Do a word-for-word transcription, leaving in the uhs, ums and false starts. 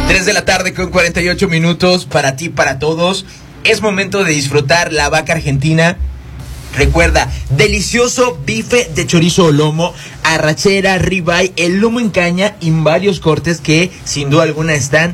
tres de la tarde con cuarenta y ocho minutos para ti, para todos. Es momento de disfrutar la vaca argentina. Recuerda, delicioso bife de chorizo o lomo, arrachera, ribeye, el lomo en caña y varios cortes que sin duda alguna están